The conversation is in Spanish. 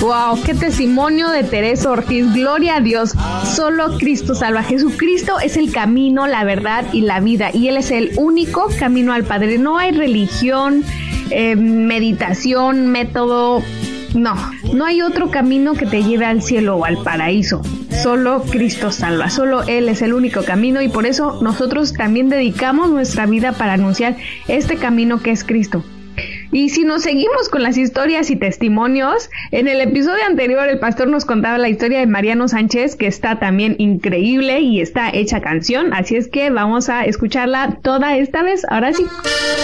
Wow, qué testimonio de Teresa Ortiz. Gloria a Dios. Solo Cristo salva. Jesucristo es el camino, la verdad y la vida. Y Él es el único camino al Padre. No hay religión, meditación, método. No hay otro camino que te lleve al cielo o al paraíso. Solo Cristo salva. Solo Él es el único camino y por eso nosotros también dedicamos nuestra vida para anunciar este camino que es Cristo. Y si nos seguimos con las historias y testimonios, en el episodio anterior el pastor nos contaba la historia de Mariano Sánchez, que está también increíble y está hecha canción, así es que vamos a escucharla toda esta vez, ahora sí.